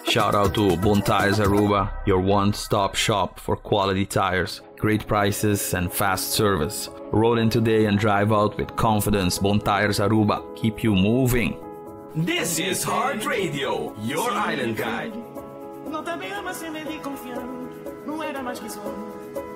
Shout out to Bon Tires Aruba, your one-stop shop for quality tires, great prices and fast service. Roll in today and drive out with confidence. Bon Tires Aruba, keep you moving. This is Heart Radio, your island guide. Não te ama sem me confiar, não era mais que só.